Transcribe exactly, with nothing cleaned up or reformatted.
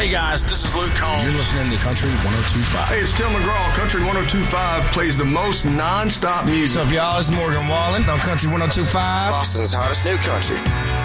Hey guys, this is Luke Combs. You're listening to Country one oh two point five. Hey, it's Tim McGraw. Country one oh two point five plays the most non-stop music. What's up, y'all? It's Morgan Wallen on Country one oh two point five. Boston's hottest new country.